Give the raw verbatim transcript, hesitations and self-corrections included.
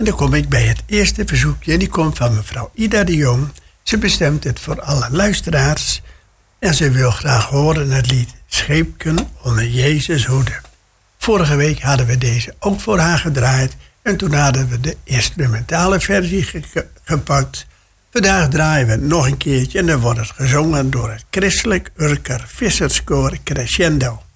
En dan kom ik bij het eerste verzoekje. Die komt van mevrouw Ida de Jong. Ze bestemt het voor alle luisteraars. En ze wil graag horen het lied Scheepken onder Jezus hoede. Vorige week hadden we deze ook voor haar gedraaid. En toen hadden we de instrumentale versie ge- gepakt. Vandaag draaien we het nog een keertje. En dan wordt het gezongen door het Christelijk Urker Visserskoor Crescendo.